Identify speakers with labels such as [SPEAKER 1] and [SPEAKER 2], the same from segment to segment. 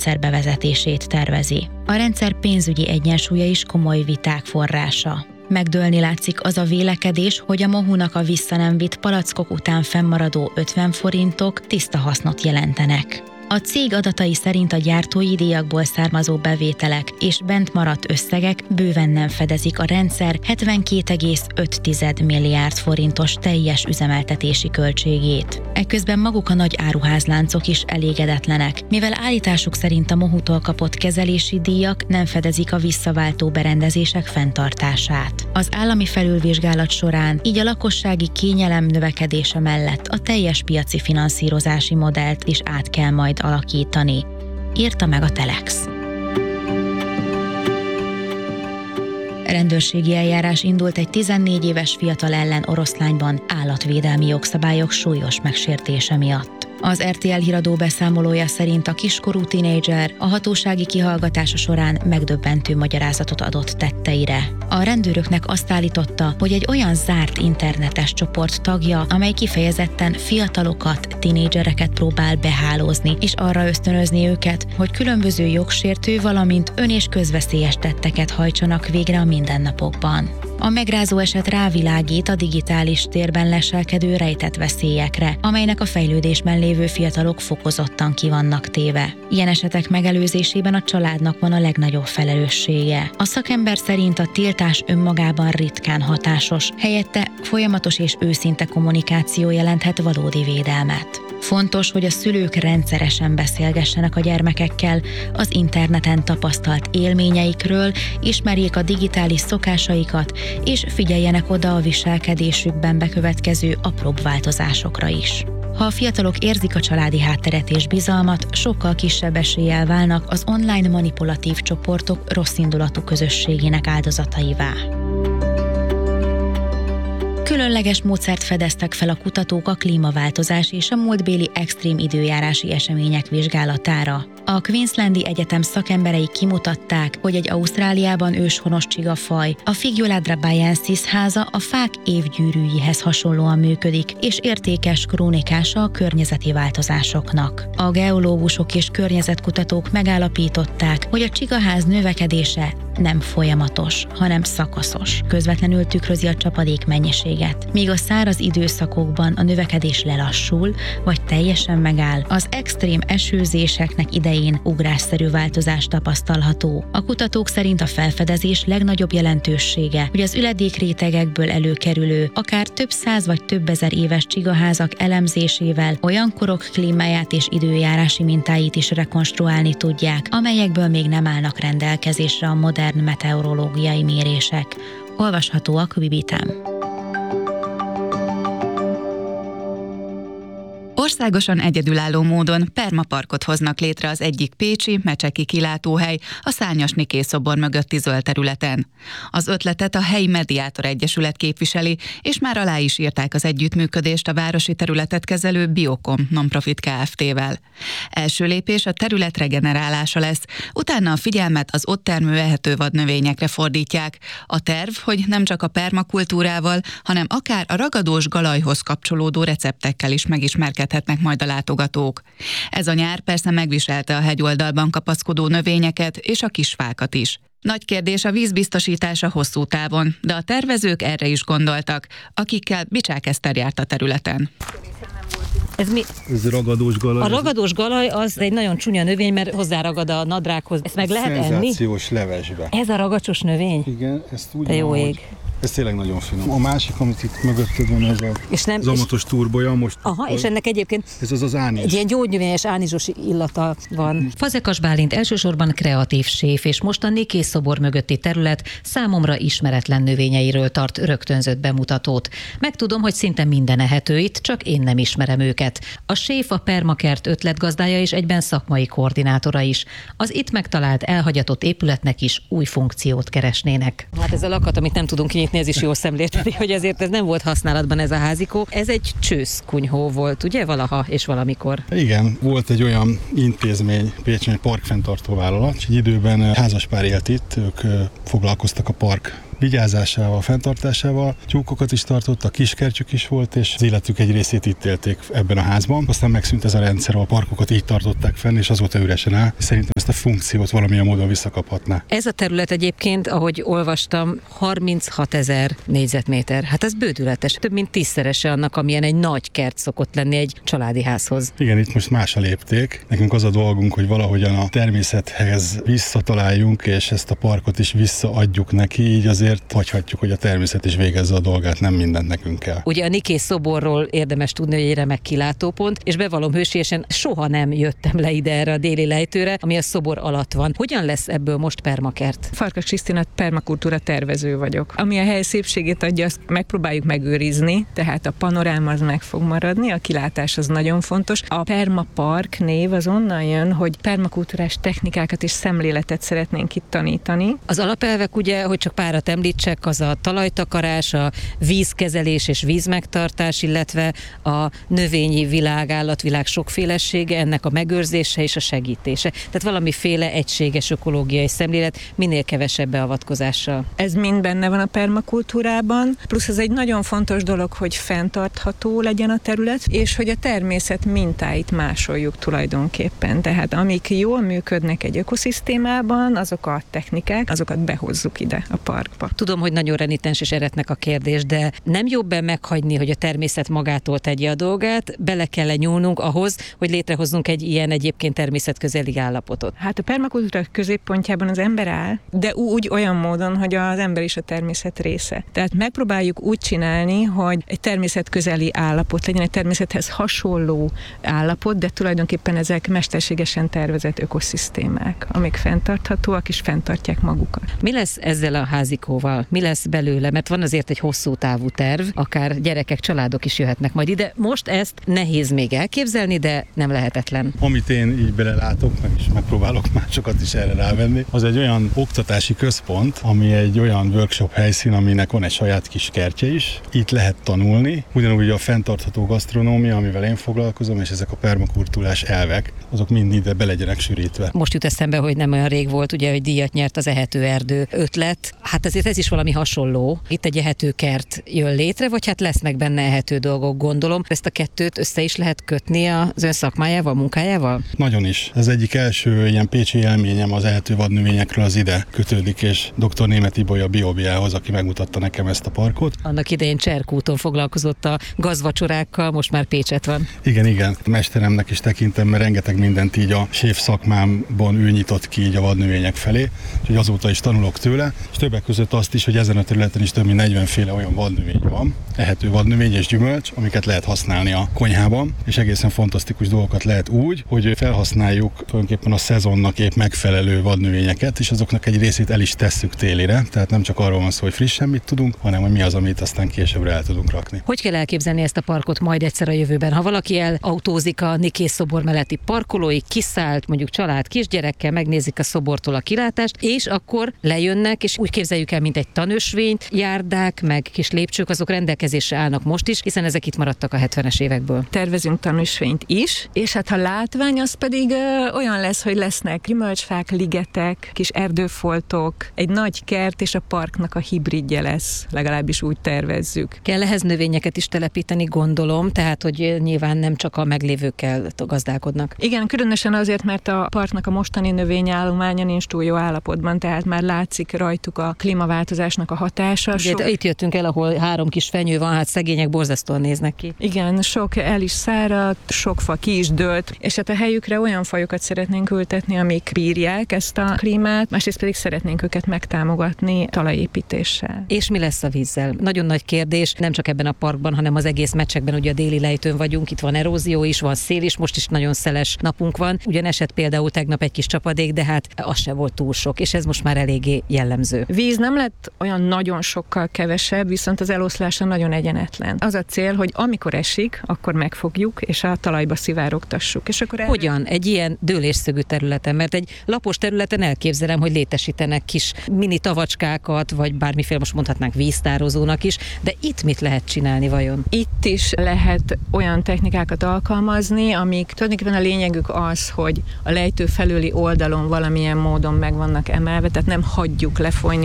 [SPEAKER 1] rendszer bevezetését tervezi. A rendszer pénzügyi egyensúlya is komoly viták forrása. Megdőlni látszik az a vélekedés, hogy a Mohunak a vissza nem vitt palackok után fennmaradó 50 forintok tiszta hasznot jelentenek. A cég adatai szerint a gyártói díjakból származó bevételek és bent maradt összegek bőven nem fedezik a rendszer 72,5 milliárd forintos teljes üzemeltetési költségét. Ekközben maguk a nagy áruházláncok is elégedetlenek, mivel állításuk szerint a Mohutól kapott kezelési díjak nem fedezik a visszaváltó berendezések fenntartását. Az állami felülvizsgálat során így a lakossági kényelem növekedése mellett a teljes piaci finanszírozási modellt is át kell majd alakítani, írta meg a Telex. Rendőrségi eljárás indult egy 14 éves fiatal ellen Oroszlányban állatvédelmi jogszabályok súlyos megsértése miatt. Az RTL híradó beszámolója szerint a kiskorú tinédzser a hatósági kihallgatása során megdöbbentő magyarázatot adott tetteire. A rendőröknek azt állította, hogy egy olyan zárt internetes csoport tagja, amely kifejezetten fiatalokat, tinédzsereket próbál behálózni, és arra ösztönözni őket, hogy különböző jogsértő, valamint ön- és közveszélyes tetteket hajtsanak végre a mindennapokban. A megrázó eset rávilágít a digitális térben leselkedő rejtett veszélyekre, amelynek a fejlődésben lévő fiatalok fokozottan ki vannak téve. Ilyen esetek megelőzésében a családnak van a legnagyobb felelőssége. A szakember szerint a tiltás önmagában ritkán hatásos, helyette folyamatos és őszinte kommunikáció jelenthet valódi védelmet. Fontos, hogy a szülők rendszeresen beszélgessenek a gyermekekkel az interneten tapasztalt élményeikről, ismerjék a digitális szokásaikat, és figyeljenek oda a viselkedésükben bekövetkező apróbb változásokra is. Ha a fiatalok érzik a családi hátteret és bizalmat, sokkal kisebb eséllyel válnak az online manipulatív csoportok rosszindulatú közösségének áldozataivá. Különleges módszert fedeztek fel a kutatók a klímaváltozás és a múltbéli extrém időjárási események vizsgálatára. A Queenslandi Egyetem szakemberei kimutatták, hogy egy Ausztráliában őshonos csigafaj, a Figyuladra baiensis háza a fák évgyűrűihez hasonlóan működik, és értékes krónikása a környezeti változásoknak. A geológusok és környezetkutatók megállapították, hogy a csigaház növekedése nem folyamatos, hanem szakaszos. Közvetlenül tükrözi a csapadék mennyiséget. Míg a száraz időszakokban a növekedés lelassul, vagy teljesen megáll, az extrém esőzéseknek idején ugrásszerű változás tapasztalható. A kutatók szerint a felfedezés legnagyobb jelentősége, hogy az üledékrétegekből előkerülő, akár több száz vagy több ezer éves csigaházak elemzésével olyan korok klímáját és időjárási mintáit is rekonstruálni tudják, amelyekből még nem állnak rendelkezésre a modern meteorológiai mérések. Olvashatóak Vibiten.
[SPEAKER 2] Országosan egyedülálló módon permaparkot hoznak létre az egyik pécsi, mecseki kilátóhely, a Szárnyas Niké szobor mögötti zöld területen. Az ötletet a helyi Mediátor Egyesület képviseli, és már alá is írták az együttműködést a városi területet kezelő Biocom Nonprofit Kft-vel. Első lépés a terület regenerálása lesz, utána a figyelmet az ott termő ehető vadnövényekre fordítják. A terv, hogy nem csak a permakultúrával, hanem akár a ragadós galajhoz kapcsolódó receptekkel is megismerkedhetnek majd a látogatók. Ez a nyár persze megviselte a hegyoldalban kapaszkodó növényeket és a kisfákat is. Nagy kérdés a vízbiztosítása hosszú távon, de a tervezők erre is gondoltak, akikkel Bicsák Eszter járt a területen.
[SPEAKER 3] Ez mi?
[SPEAKER 4] Ez ragadós galaj.
[SPEAKER 3] A ragadós galaj az egy nagyon csúnya növény, mert hozzáragad a nadrághoz. Ezt meg lehet enni?
[SPEAKER 4] Szenzációs levesbe.
[SPEAKER 3] Ez a ragacsos növény?
[SPEAKER 4] Igen, ezt úgy
[SPEAKER 3] Te jó
[SPEAKER 4] van,
[SPEAKER 3] ég.
[SPEAKER 4] Ez tényleg nagyon finom. A másik, amit itt mögötted van, ez a zamatos turbolya. Most
[SPEAKER 3] aha, és ennek egyébként
[SPEAKER 4] ez az ánizs.
[SPEAKER 3] egy ilyen gyógynövényes ánizsos illata van.
[SPEAKER 5] Fazekas Bálint elsősorban kreatív séf, és most a Niké szobor mögötti terület számomra ismeretlen növényeiről tart rögtönzött bemutatót. Megtudom, hogy szinte minden ehető itt, csak én nem ismerem őket. A séf a permakert ötletgazdája és egyben szakmai koordinátora is. Az itt megtalált elhagyatott épületnek is új funkciót keresnének.
[SPEAKER 3] Hát ez a lakat, amit nem tudunk kinyitni, ez is jó szemlélteti, hogy azért ez nem volt használatban ez a házikó. Ez egy csőszkunyhó volt, ugye, valaha és valamikor?
[SPEAKER 4] Igen, volt egy olyan intézmény, Pécsen egy parkfenntartó vállalat, egy időben házaspár élt itt, ők foglalkoztak a park vigyázásával, fenntartásával. Tyúkokat is tartott, a kiskertjük is volt, és az életük egy részét itt élték ebben a házban. Aztán megszűnt ez a rendszer, a parkokat így tartották fenn, és azóta üresen áll. Szerintem ezt a funkciót valamilyen módon visszakaphatná.
[SPEAKER 3] Ez a terület egyébként, ahogy olvastam, 36 000 négyzetméter. Hát ez bődületes. Több mint 10-szerese annak, amilyen egy nagy kert szokott lenni egy családi házhoz.
[SPEAKER 4] Igen, itt most más a lépték. Nekünk az a dolgunk, hogy valahogyan a természethez visszataláljunk, és ezt a parkot is visszaadjuk neki, így azért hagyhatjuk, hogy a természet is végezze a dolgát, nem mindent nekünk kell.
[SPEAKER 3] Ugye a Nikész szoborról érdemes tudni, hogy egy remek kilátópont, és bevallom hősiesen, soha nem jöttem le ide erre a déli lejtőre, ami a szobor alatt van. Hogyan lesz ebből most permakert?
[SPEAKER 6] Farkas Krisztina, permakultúra tervező vagyok. Ami a hely szépségét adja, azt megpróbáljuk megőrizni, tehát a panoráma az meg fog maradni, a kilátás az nagyon fontos. A permapark név az onnan jön, hogy permakultúrás technikákat és szemléletet szeretnénk itt tanítani.
[SPEAKER 3] Az alapelvek ugye, hogy csak párat említsek, az a talajtakarás, a vízkezelés és vízmegtartás, illetve a növényi világ, állatvilág sokfélesége, ennek a megőrzése és a segítése. Tehát valamiféle egységes ökológiai szemlélet, minél kevesebb beavatkozással.
[SPEAKER 6] Ez mind benne van a permakultúrában, plusz ez egy nagyon fontos dolog, hogy fenntartható legyen a terület, és hogy a természet mintáit másoljuk tulajdonképpen. Tehát amik jól működnek egy ökoszisztémában, azok a technikák, azokat behozzuk ide a parkba.
[SPEAKER 3] Tudom, hogy nagyon renitens és eretnek a kérdés, de nem jobb-e meghagyni, hogy a természet magától tegye a dolgát, bele kell nyúlnunk ahhoz, hogy létrehozzunk egy ilyen egyébként természetközeli állapotot?
[SPEAKER 6] Hát a permakultúra középpontjában az ember áll, de úgy olyan módon, hogy az ember is a természet része. Tehát megpróbáljuk úgy csinálni, hogy egy természetközeli állapot legyen, egy természethez hasonló állapot, de tulajdonképpen ezek mesterségesen tervezett ökoszisztémák, amik fenntarthatóak és fenntartják magukat.
[SPEAKER 3] Mi lesz ezzel a házikóval? Mi lesz belőle? Mert van azért egy hosszú távú terv, akár gyerekek, családok is jöhetnek majd ide. Most ezt nehéz még elképzelni, de nem lehetetlen.
[SPEAKER 4] Amit én így belelátok, meg is megpróbálok másokat is erre rávenni, az egy olyan oktatási központ, ami egy olyan workshop helyszín, aminek van egy saját kis kertje is. Itt lehet tanulni, ugyanúgy a fenntartható gasztronómia, amivel én foglalkozom, és ezek a permakultúrás elvek, azok mind ide be legyenek sűrítve.
[SPEAKER 3] Most jut eszembe, hogy nem olyan rég volt, ugye, hogy díjat nyert az ehető erdő ötlet. Hát azért ez is valami hasonló. Itt egy ehetőkert jön létre, vagy hát lesznek benne ehető dolgok, gondolom. Ezt a kettőt össze is lehet kötni az ön szakmájával, munkájával?
[SPEAKER 4] Nagyon is. Ez egyik első ilyen pécsi élményem az ehető vadnövényekről az ide kötődik, és dr. Németh Ibolya Biobiához, aki megmutatta nekem ezt a parkot.
[SPEAKER 3] Annak idején Cserkúton foglalkozott a gazvacsorákkal, most már Pécset van.
[SPEAKER 4] Igen. Mesteremnek is tekintem, mert rengeteg mindent így a séf szakmámban ő nyitott ki így a vadnövények felé, úgyhogy azóta is tanulok tőle, és többek között azt is, hogy ezen a területen is több mint 40 féle olyan vadnövény van, ehető vadnövény és gyümölcs, amiket lehet használni a konyhában, és egészen fantasztikus dolgokat lehet úgy, hogy felhasználjuk tulajdonképpen a szezonnak épp megfelelő vadnövényeket, és azoknak egy részét el is tesszük télire, tehát nem csak arról van szó, hogy frissen mit tudunk, hanem hogy mi az, amit aztán későbbre el tudunk rakni.
[SPEAKER 3] Hogy kell elképzelni ezt a parkot majd egyszer a jövőben? Ha valaki elautózik a Nikész szobor melletti parkolóig, kiszállt mondjuk család kisgyerekkel, megnézik a szobortól a kilátást, és akkor lejönnek, és úgy képzeljük el, mint egy tanösvényt, járdák, meg kis lépcsők, azok rendelkezésre állnak most is, hiszen ezek itt maradtak a 70-es évekből.
[SPEAKER 6] Tervezünk tanúsvényt is, és hát a látvány az pedig olyan lesz, hogy lesznek gyümölcsfák, ligetek, kis erdőfoltok, egy nagy kert és a parknak a hibridje lesz, legalábbis úgy tervezzük.
[SPEAKER 3] Kell ehhez növényeket is telepíteni, gondolom, tehát hogy nyilván nem csak a meglévőkkel gazdálkodnak.
[SPEAKER 6] Igen, különösen azért, mert a parknak a mostani növényállománya nincs túl jó állapotban, tehát már látszik rajtuk a klímaváltozásnak a hatása.
[SPEAKER 3] Ugye, itt jöttünk el, ahol 3 kis fenyő van, hát szegények borzasztóan néznek ki.
[SPEAKER 6] Igen, sok el is száradt, sok fa ki is dőlt, és hát a helyükre olyan fajokat szeretnénk ültetni, amik bírják ezt a klímát, másrészt pedig szeretnénk őket megtámogatni talajépítéssel.
[SPEAKER 3] És mi lesz a vízzel? Nagyon nagy kérdés, nem csak ebben a parkban, hanem az egész Mecsekben, ugye a déli lejtőn vagyunk, itt van erózió is, van szél is, most is nagyon szeles napunk van. Ugyan esett például tegnap egy kis csapadék, de hát az se volt túl sok, és ez most már eléggé jellemző.
[SPEAKER 6] Víz nem lett olyan nagyon sokkal kevesebb, viszont az eloszlása nagyon egyenetlen. Az a cél, hogy amikor esik, akkor megfogjuk, és a talajba szivárogtassuk. És akkor
[SPEAKER 3] hogyan? Egy ilyen dőlésszögű területen, mert egy lapos területen elképzelem, hogy létesítenek kis mini tavacskákat, vagy bármiféle, most mondhatnánk víztározónak is, de itt mit lehet csinálni vajon?
[SPEAKER 6] Itt is lehet olyan technikákat alkalmazni, amik tulajdonképpen a lényegük az, hogy a lejtő felüli oldalon valamilyen módon meg vannak emelve, tehát nem hagyjuk lefolyni a vizet,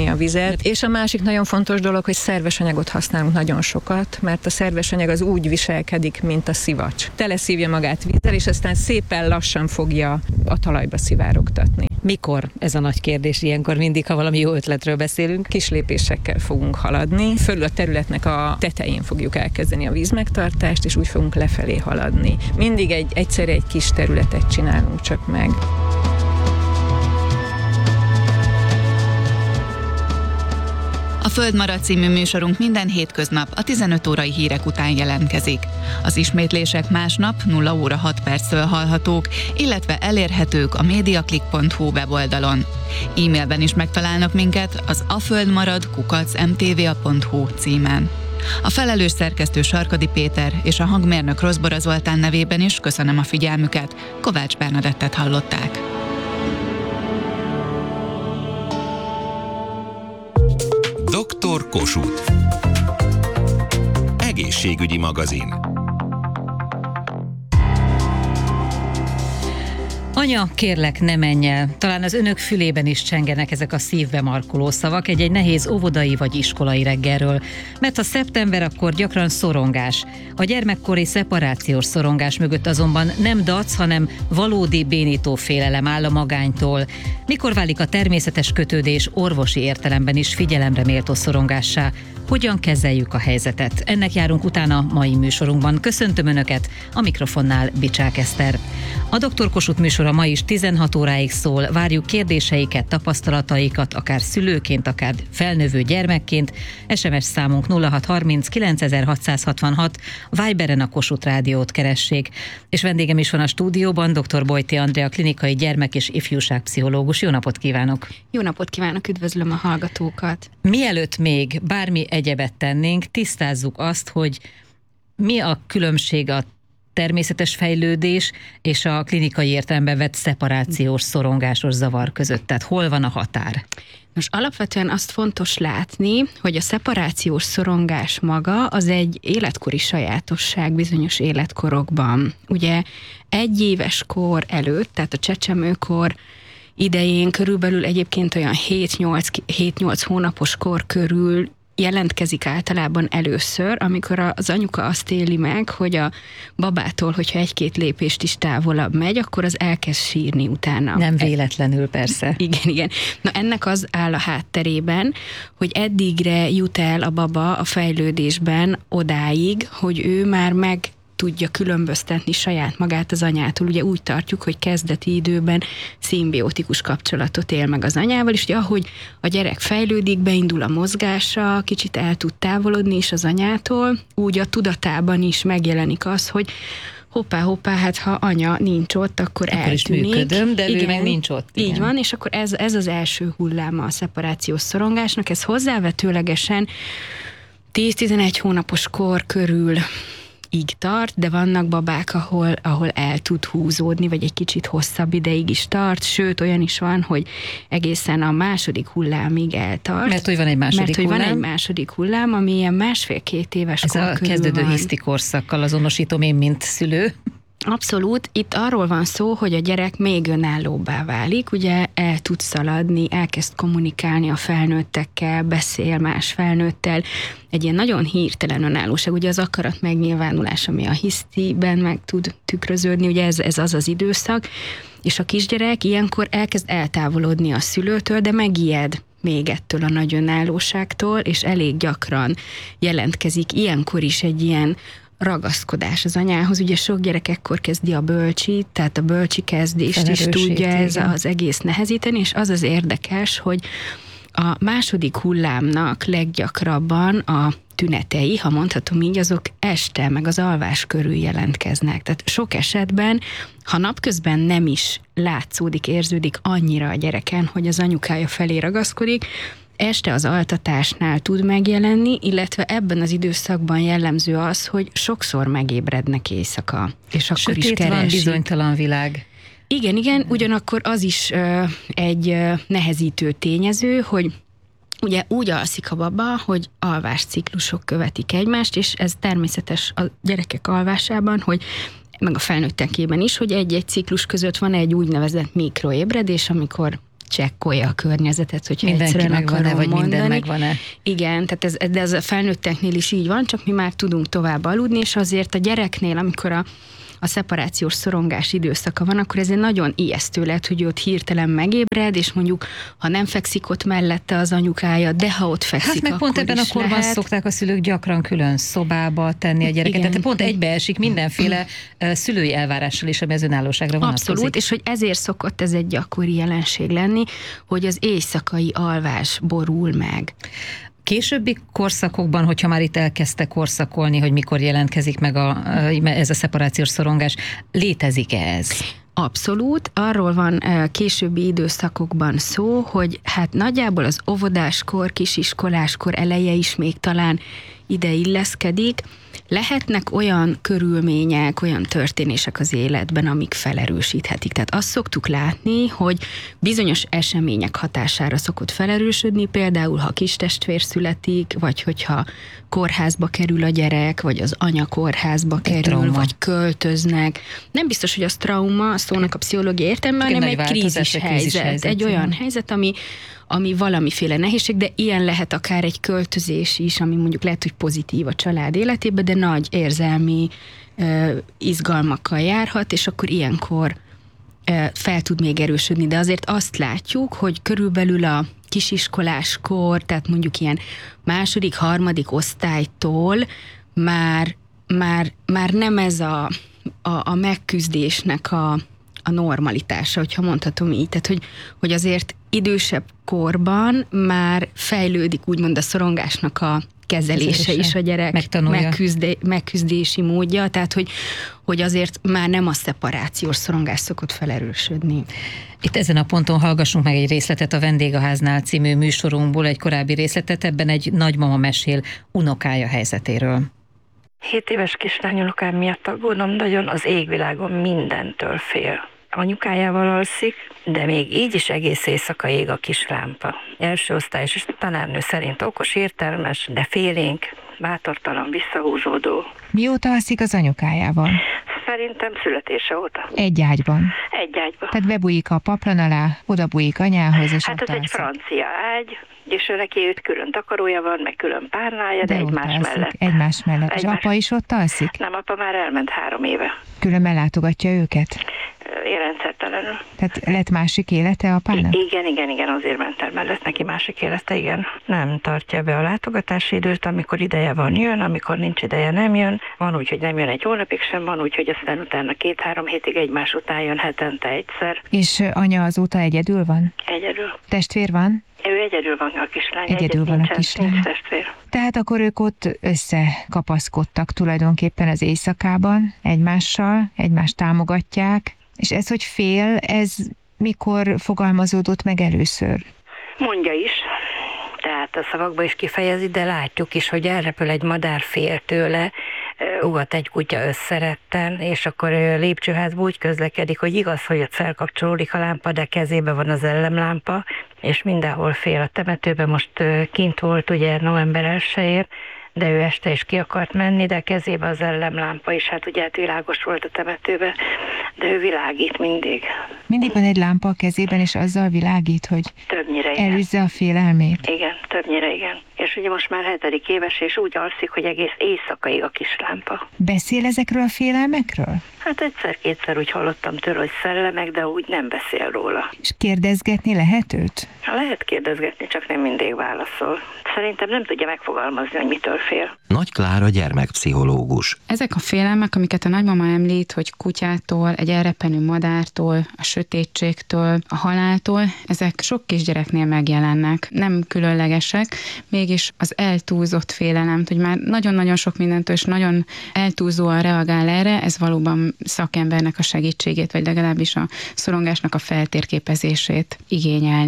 [SPEAKER 6] lehet. És a másik nagyon fontos dolog, hogy szerves anyagot használunk nagyon sokat, mert a szerves anyag az úgy viselkedik, mint a szivacs. Teleszívja magát vízzel, és aztán szépen lassan fogja a talajba szivárogtatni.
[SPEAKER 3] Mikor? Ez a nagy kérdés ilyenkor mindig, ha valami jó ötletről beszélünk.
[SPEAKER 6] Kis lépésekkel fogunk haladni, fölül a területnek a tetején fogjuk elkezdeni a vízmegtartást, és úgy fogunk lefelé haladni. Mindig egyszerre egy kis területet csinálunk csak meg.
[SPEAKER 2] A Földmarad című műsorunk minden hétköznap a 15 órai hírek után jelentkezik. Az ismétlések másnap 0 óra 6 perctől hallhatók, illetve elérhetők a mediaclick.hu weboldalon. E-mailben is megtalálnak minket az aföldmarad@mtva.hu címen. A felelős szerkesztő Sarkadi Péter és a hangmérnök Rozbora Zoltán nevében is köszönöm a figyelmüket. Kovács Bernadettet hallották.
[SPEAKER 7] Dr. Kossuth. Egészségügyi magazin.
[SPEAKER 5] Anya, kérlek, ne menj el. Talán az önök fülében is csengenek ezek a szívbe markoló szavak egy nehéz óvodai vagy iskolai reggelről. Mert ha szeptember, akkor gyakran szorongás. A gyermekkori szeparációs szorongás mögött azonban nem dac, hanem valódi bénító félelem áll a magánytól. Mikor válik a természetes kötődés orvosi értelemben is figyelemre méltó szorongássá? Hogyan kezeljük a helyzetet? Ennek járunk utána mai műsorunkban. Köszöntöm Önöket, a mikrofonnál Bicsák Eszter. A Dr. Kossuth műsora ma is 16 óráig szól. Várjuk kérdéseiket, tapasztalataikat, akár szülőként, akár felnövő gyermekként. SMS számunk 0630 9666, Viberen a Kossuth Rádiót keressék. És vendégem is van a stúdióban, dr. Bojti Andrea, klinikai gyermek- és ifjúságpszichológus. Jó napot kívánok!
[SPEAKER 8] Jó napot kívánok, üdvözlöm a hallgatókat!
[SPEAKER 5] Mielőtt még bármi egyebet tennénk, tisztázzuk azt, hogy mi a különbség a természetes fejlődés és a klinikai értelemben vett szeparációs, szorongásos zavar között. Tehát hol van a határ?
[SPEAKER 8] Most alapvetően azt fontos látni, hogy a szeparációs szorongás maga az egy életkori sajátosság bizonyos életkorokban. Ugye 1 éves kor előtt, tehát a csecsemőkor idején körülbelül egyébként olyan 7-8 hónapos kor körül jelentkezik általában először, amikor az anyuka azt éli meg, hogy a babától, hogyha 1-2 lépést is távolabb megy, akkor az elkezd sírni utána.
[SPEAKER 5] Nem véletlenül, persze.
[SPEAKER 8] Igen. Na ennek az áll a hátterében, hogy eddigre jut el a baba a fejlődésben odáig, hogy ő már meg tudja különböztetni saját magát az anyától. Ugye úgy tartjuk, hogy kezdeti időben szimbiotikus kapcsolatot él meg az anyával, és ugye ahogy a gyerek fejlődik, beindul a mozgása, kicsit el tud távolodni is az anyától, úgy a tudatában is megjelenik az, hogy hoppá, hát ha anya nincs ott, akkor eltűnik.
[SPEAKER 5] Is működöm, de ő meg nincs ott. Igen.
[SPEAKER 8] Így van, és akkor ez az első hulláma a szeparációs szorongásnak, ez hozzávetőlegesen 10-11 hónapos kor körül így tart, de vannak babák, ahol el tud húzódni, vagy egy kicsit hosszabb ideig is tart, sőt, olyan is van, hogy egészen a második hullámig eltart.
[SPEAKER 5] Mert hogy van egy második
[SPEAKER 8] hullám, ami ilyen 1,5-2 éves kor körül van. Ez a
[SPEAKER 5] kezdődő hiszti korszakkal azonosítom én, mint szülő.
[SPEAKER 8] Abszolút. Itt arról van szó, hogy a gyerek még önállóbbá válik, ugye el tud szaladni, elkezd kommunikálni a felnőttekkel, beszél más felnőttel. Egy ilyen nagyon hirtelen önállóság, ugye az akarat megnyilvánulás, ami a hisztiben meg tud tükröződni, ugye ez az időszak, és a kisgyerek ilyenkor elkezd eltávolodni a szülőtől, de megijed még ettől a nagy önállóságtól, és elég gyakran jelentkezik ilyenkor is egy ilyen ragaszkodás az anyához. Ugye sok gyerek ekkor kezdi a bölcsit, tehát a bölcsi kezdést is tudja ez az egész nehezíteni, és az érdekes, hogy a második hullámnak leggyakrabban a tünetei, ha mondhatom így, azok este, meg az alvás körül jelentkeznek. Tehát sok esetben, ha napközben nem is látszódik, érződik annyira a gyereken, hogy az anyukája felé ragaszkodik, este az altatásnál tud megjelenni, illetve ebben az időszakban jellemző az, hogy sokszor megébrednek éjszaka, és akkor
[SPEAKER 5] sötét
[SPEAKER 8] is keresik.
[SPEAKER 5] Van, bizonytalan világ.
[SPEAKER 8] Igen, ugyanakkor az is egy nehezítő tényező, hogy ugye úgy alszik a baba, hogy alvásciklusok követik egymást, és ez természetes a gyerekek alvásában, hogy meg a felnőttekében is, hogy egy-egy ciklus között van egy úgynevezett mikroébredés, amikor csekkolja a környezetet, hogyha
[SPEAKER 3] mindenki
[SPEAKER 8] egyszerűen
[SPEAKER 3] megvan-e,
[SPEAKER 8] akarom
[SPEAKER 3] vagy
[SPEAKER 8] mondani.
[SPEAKER 3] minden megvan-e?
[SPEAKER 8] Igen, tehát ez a felnőtteknél is így van, csak mi már tudunk tovább aludni, és azért a gyereknél, amikor a szeparációs szorongás időszaka van, akkor ez egy nagyon ijesztő lehet, hogy ott hirtelen megébred, és mondjuk, ha nem fekszik ott mellette az anyukája, de ha ott fekszik,
[SPEAKER 3] Hát meg
[SPEAKER 8] akkor
[SPEAKER 3] pont ebben a
[SPEAKER 8] is
[SPEAKER 3] korban
[SPEAKER 8] lehet.
[SPEAKER 3] szokták a szülők gyakran külön szobába tenni a gyereket,
[SPEAKER 8] Igen.
[SPEAKER 3] tehát pont egybeesik mindenféle szülői elvárással is, ami az önállóságra vonatkozik.
[SPEAKER 8] Abszolút, és hogy ezért szokott ez egy gyakori jelenség lenni, hogy az éjszakai alvás borul meg.
[SPEAKER 3] Későbbi korszakokban, hogyha már itt elkezdte korszakolni, hogy mikor jelentkezik meg ez a szeparációs szorongás, létezik-e ez?
[SPEAKER 8] Abszolút, arról van későbbi időszakokban szó, hogy hát nagyjából az óvodáskor, kisiskoláskor eleje is még talán ide illeszkedik. Lehetnek olyan körülmények, olyan történések az életben, amik felerősíthetik. Tehát azt szoktuk látni, hogy bizonyos események hatására szokott felerősödni, például ha kistestvér születik, vagy hogyha kórházba kerül a gyerek, vagy az anya kórházba kerül,
[SPEAKER 3] trauma.
[SPEAKER 8] vagy költöznek. Nem biztos, hogy az trauma, a szónak a pszichológiai értelme, hanem egy krízis helyzet. Egy olyan helyzet, ami valamiféle nehézség, de ilyen lehet akár egy költözés is, ami mondjuk lehet, hogy pozitív a család életében, de nagy érzelmi izgalmakkal járhat, és akkor ilyenkor fel tud még erősödni. De azért azt látjuk, hogy körülbelül a kisiskoláskor, tehát mondjuk ilyen második, harmadik osztálytól már nem ez a megküzdésnek a normalitása, hogyha mondhatom így. Tehát, hogy azért idősebb korban már fejlődik úgymond a szorongásnak a kezelése is a gyerek megküzdési módja, tehát hogy azért már nem a szeparációs szorongás szokott felerősödni.
[SPEAKER 3] Itt ezen a ponton hallgassunk meg egy részletet a Vendégháznál című műsorunkból, egy korábbi részletet, ebben egy nagymama mesél unokája helyzetéről.
[SPEAKER 9] 7 éves kislányunokám miatt aggódom nagyon, az égvilágon mindentől fél. Anyukájával alszik, de még így is egész éjszaka ég a kis lámpa. Első osztályos és tanárnő szerint okos, értelmes, de félénk, bátortalan, visszahúzódó.
[SPEAKER 10] Mióta alszik az anyukájával?
[SPEAKER 9] Szerintem születése óta.
[SPEAKER 10] Egy ágyban?
[SPEAKER 9] Egy ágyban.
[SPEAKER 10] Tehát bebújik a paplan alá, oda bújik anyához, és
[SPEAKER 9] hát
[SPEAKER 10] ott
[SPEAKER 9] ez egy francia ágy, és neki őt külön takarója van, meg külön párnája, de egymás mellett.
[SPEAKER 10] Egymás mellett. És apa is ott alszik?
[SPEAKER 9] Nem, apa már elment 3 éve.
[SPEAKER 10] Különben látogatja őket?
[SPEAKER 9] Rendszertelenül.
[SPEAKER 10] Tehát lett másik élete apának?
[SPEAKER 9] Igen, azért ment el, mert lett neki másik élete, igen. Nem tartja be a látogatási időt, amikor ideje van, jön, amikor nincs ideje, nem jön. Van úgy, hogy nem jön egy hónapig sem, van úgy, hogy aztán utána 2-3 hétig egymás után jön hetente egyszer.
[SPEAKER 10] És anya azóta egyedül van?
[SPEAKER 9] Egyedül.
[SPEAKER 10] Testvér van?
[SPEAKER 9] Ő egyedül van a kislány.
[SPEAKER 10] Egyedül van a kislány.
[SPEAKER 9] Nincs testvér.
[SPEAKER 10] Tehát akkor ők ott összekapaszkodtak tulajdonképpen az éjszakában egymással, egymást támogatják. És ez, hogy fél, ez mikor fogalmazódott meg először?
[SPEAKER 9] Mondja is, tehát a szavakba is kifejezi, de látjuk is, hogy elrepül egy madár, fél tőle, ugat egy kutya összeretten, és akkor lépcsőházba úgy közlekedik, hogy igaz, hogy ott felkapcsolódik a lámpa, de kezébe van az ellenlámpa, és mindenhol fél. A temetőben most kint volt ugye november 1-ért, de ő este is ki akart menni, de kezébe az ellenlámpa is, hát ugye világos volt a temetőben, de ő világít mindig.
[SPEAKER 10] Mindig van egy lámpa a kezében, és azzal világít, hogy
[SPEAKER 9] többnyire igen.
[SPEAKER 10] Elűzze a félelmét.
[SPEAKER 9] Igen, többnyire igen. És ugye most már 7. éves, és úgy alszik, hogy egész éjszakaig a kis lámpa.
[SPEAKER 10] Beszél ezekről a félelmekről?
[SPEAKER 9] Hát egyszer-kétszer úgy hallottam tőle, hogy szellemek, de úgy nem beszél róla.
[SPEAKER 10] És kérdezgetni lehet őt?
[SPEAKER 9] Lehet kérdezgetni, csak nem mindig válaszol. Szerintem nem tudja megfogalmazni, hogy mitől fél.
[SPEAKER 7] Nagy Klára gyermekpszichológus.
[SPEAKER 11] Ezek a félelmek, amiket a nagymama említ, hogy kutyától, egy elrepenő madártól, a sötétségtől, a haláltól, ezek sok kisgyereknél megjelennek. Nem különlegesek, mégis az eltúlzott félelem, hogy már nagyon-nagyon sok mindentől és nagyon eltúlzóan reagál erre, ez valóban szakembernek a segítségét, vagy legalábbis a szorongásnak a feltérképezését igényelni. Nem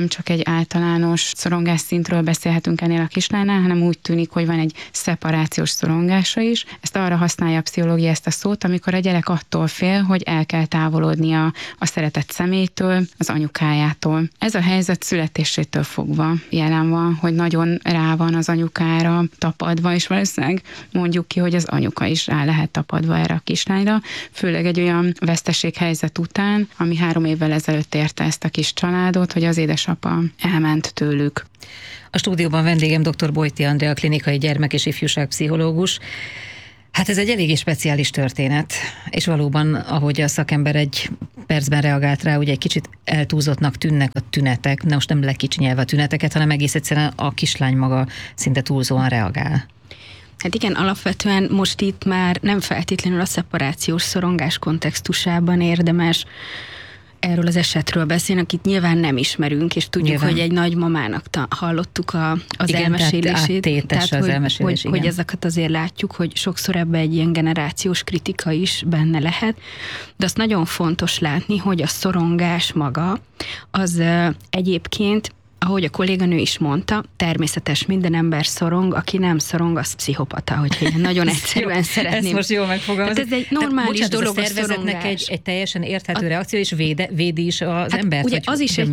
[SPEAKER 11] nem csak egy általános szorongás szintről beszélhetünk ennél a kislánynál, hanem úgy tűnik, hogy van egy szeparációs szorongása is. Ezt arra használja a pszichológia ezt a szót, amikor a gyerek attól fél, hogy el kell távolodnia a szeretett személytől, az anyukájától. Ez a helyzet születésétől fogva jelen van, hogy nagyon rá van az anyukára tapadva, és valószínűleg mondjuk ki, hogy az anyuka is rá lehet tapadva erre a kislányra, főleg egy olyan veszteséghelyzet után, ami 3 évvel ezelőtt érte ezt a kis családot, hogy az édesapa elment tőlük.
[SPEAKER 3] A stúdióban vendégem dr. Bojti Andrea, klinikai gyermek- és ifjúságpszichológus. Hát ez egy eléggé speciális történet, és valóban, ahogy a szakember egy percben reagált rá, ugye egy kicsit eltúlzottnak tűnnek a tünetek, de most nem lekicsinyelve a tüneteket, hanem egész egyszerűen a kislány maga szinte túlzóan reagál.
[SPEAKER 8] Hát igen, alapvetően most itt már nem feltétlenül a szeparációs szorongás kontextusában érdemes erről az esetről beszélni, akit nyilván nem ismerünk, és tudjuk, hogy egy nagymamának hallottuk az
[SPEAKER 3] igen,
[SPEAKER 8] elmesélését.
[SPEAKER 3] Tehát
[SPEAKER 8] hogy ezeket azért látjuk, hogy sokszor ebbe egy ilyen generációs kritika is benne lehet, de azt nagyon fontos látni, hogy a szorongás maga az egyébként, ahogy a kolléganő is mondta, természetes, minden ember szorong, aki nem szorong, az pszichopata, hogyha nagyon egyszerűen szeretném.
[SPEAKER 3] Ezt most jól megfogalmazni.
[SPEAKER 8] Ez egy normális dolog,
[SPEAKER 3] a szervezetnek egy teljesen érthető reakció, és védi is az embert.
[SPEAKER 8] Ugye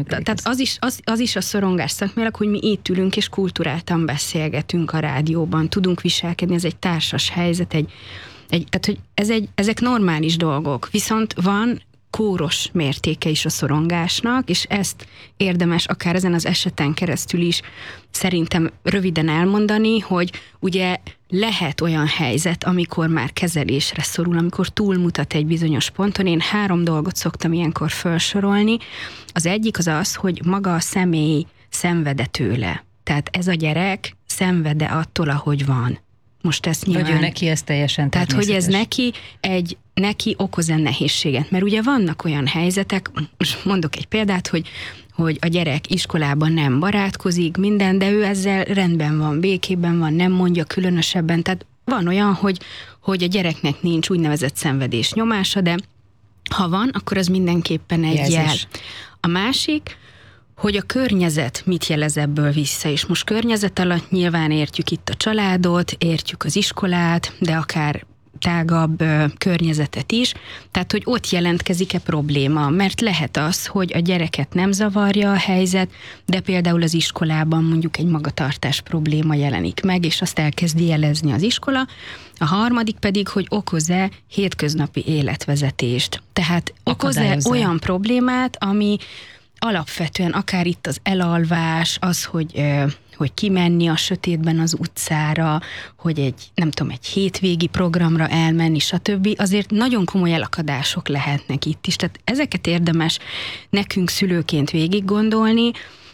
[SPEAKER 8] az is a szorongás szakmailag, hogy mi itt ülünk, és kulturáltan beszélgetünk a rádióban, tudunk viselkedni, ez egy társas helyzet, tehát, hogy ezek normális dolgok, viszont van kóros mértéke is a szorongásnak, és ezt érdemes akár ezen az eseten keresztül is szerintem röviden elmondani, hogy ugye lehet olyan helyzet, amikor már kezelésre szorul, amikor túlmutat egy bizonyos ponton. Én 3 dolgot szoktam ilyenkor felsorolni. Az egyik az, hogy maga a személy szenvede tőle. Tehát ez a gyerek szenvede attól, ahogy van. Most ezt nyilván...
[SPEAKER 3] Vagy ő neki ez teljesen természetes.
[SPEAKER 8] Tehát, hogy ez neki okoz-e nehézséget. Mert ugye vannak olyan helyzetek, most mondok egy példát, hogy a gyerek iskolában nem barátkozik, minden, de ő ezzel rendben van, békében van, nem mondja különösebben. Tehát van olyan, hogy a gyereknek nincs úgynevezett szenvedés nyomása, de ha van, akkor az mindenképpen egy jel. A másik, hogy a környezet mit jelez ebből vissza, és most környezet alatt nyilván értjük itt a családot, értjük az iskolát, de akár tágabb környezetet is, tehát hogy ott jelentkezik-e probléma, mert lehet az, hogy a gyereket nem zavarja a helyzet, de például az iskolában mondjuk egy magatartás probléma jelenik meg, és azt elkezdi jelezni az iskola. A harmadik pedig, hogy okoz-e hétköznapi életvezetést. Tehát okoz-e olyan problémát, ami alapvetően akár itt az elalvás, az, hogy kimenni a sötétben az utcára, hogy egy hétvégi programra elmenni, stb. Azért nagyon komoly elakadások lehetnek itt is. Tehát ezeket érdemes nekünk szülőként végig gondolni,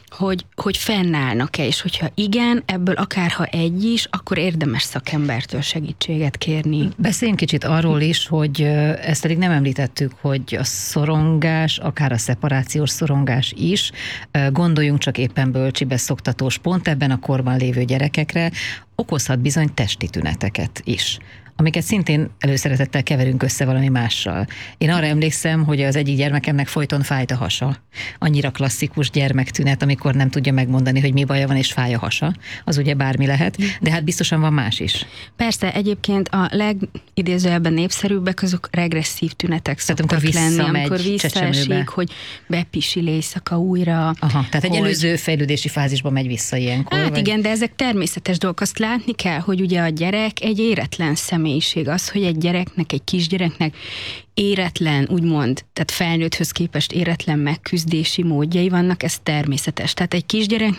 [SPEAKER 8] hogy fennállnak-e, és hogyha igen, ebből akárha egy is, akkor érdemes szakembertől segítséget kérni.
[SPEAKER 3] Beszéljünk kicsit arról is, hogy ezt pedig nem említettük, hogy a szorongás, akár a szeparációs szorongás is, gondoljunk csak éppen bölcsibe szoktatós pont ebben a korban lévő gyerekekre, okozhat bizony testi tüneteket is, amiket szintén előszeretettel keverünk össze valami mással. Én arra emlékszem, hogy az egyik gyermekemnek folyton fájt a hasa. Annyira klasszikus gyermektünet, amikor nem tudja megmondani, hogy mi baja van, és fáj a hasa. Az ugye bármi lehet, de hát biztosan van más is.
[SPEAKER 8] Persze, egyébként a legidézőjebben népszerűbbek azok regresszív tünetek szoktak lenni, amikor visszaesik, hogy bepisil éjszaka újra.
[SPEAKER 3] Aha, tehát egy előző fejlődési fázisba megy vissza ilyenkor.
[SPEAKER 8] Hát igen, de ezek természetes dolgok. Azt látni kell, hogy ugye a gyerek egy éretlen személyiség. Az, hogy egy gyereknek, egy kisgyereknek éretlen, úgymond, tehát felnőtthöz képest éretlen megküzdési módjai vannak, ez természetes. Tehát egy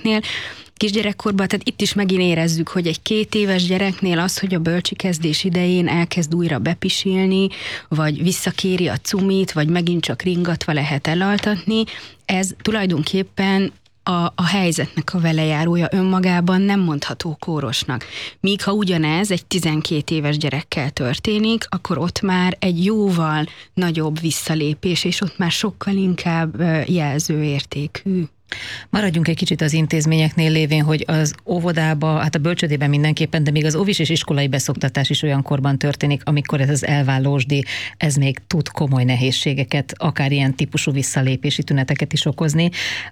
[SPEAKER 8] kisgyerekkorban, tehát itt is megint érezzük, hogy egy 2 éves gyereknél az, hogy a bölcsi kezdés idején elkezd újra bepisilni, vagy visszakéri a cumit, vagy megint csak ringatva lehet elaltatni, ez tulajdonképpen a helyzetnek a velejárója, önmagában nem mondható kórosnak. Míg ha ugyanez egy 12 éves gyerekkel történik, akkor ott már egy jóval nagyobb visszalépés, és ott már sokkal inkább jelzőértékű
[SPEAKER 5] Maradjunk egy kicsit az intézményeknél lévén, hogy az óvodába, hát a bölcsődében mindenképpen, de még az óvis és iskolai beszoktatás is olyan korban történik, amikor ez az elvállósdi, ez még tud komoly nehézségeket, akár ilyen típusú visszalépési tüneteket is okozni.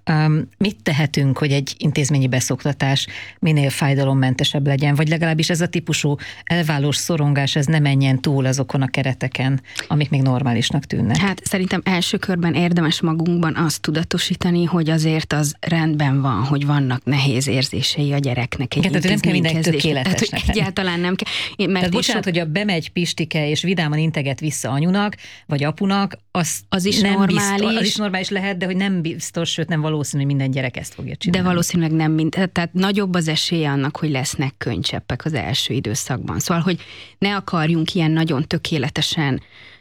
[SPEAKER 5] Mit tehetünk, hogy egy intézményi beszoktatás minél fájdalommentesebb legyen, vagy legalábbis ez a típusú elvállós szorongás, ez ne menjen túl azokon a kereteken, amik még normálisnak tűnnek?
[SPEAKER 8] Hát szerintem első körben érdemes magunkban azt tudatosítani, hogy azért az rendben van, hogy vannak nehéz érzései a gyereknek.
[SPEAKER 5] Igen, tehát nem kell mindenki tökéletesnek.
[SPEAKER 8] Tehát, egyáltalán nem kell.
[SPEAKER 5] Tehát bocsánat, hogy bemegy Pistike, és vidáman integet vissza anyunak, vagy apunak, az is nem normális. Biztos, az is normális lehet, de hogy nem biztos, sőt nem valószínű, hogy minden gyerek ezt fogja csinálni.
[SPEAKER 8] De valószínűleg nem tehát nagyobb az esélye annak, hogy lesznek könycseppek az első időszakban. Szóval, hogy ne akarjunk ilyen nagyon tökéletesen